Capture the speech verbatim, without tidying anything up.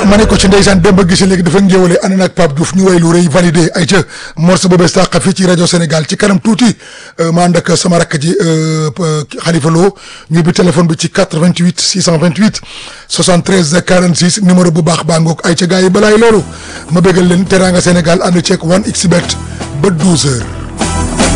ma ne ko ci ndeysaan démb gis léegi dafa ngéwale ànd na ak Pape Diouf ñu way lu rëy validé ay ca morceau bu bees tàq fii ci rajo Sénégal ci kanam tuuti ma ànd ak sama rakk ji Khalifa Lo ñu bi téléphone bi ci quatre-vingt-huit six cent vingt-huit soixante-treize quarante-six numéro bu baax baa ngoog ay ca gars yi balaay loolu ma bégal leen Teranga Sénégal ànd ceeg one xbet ba douze heures.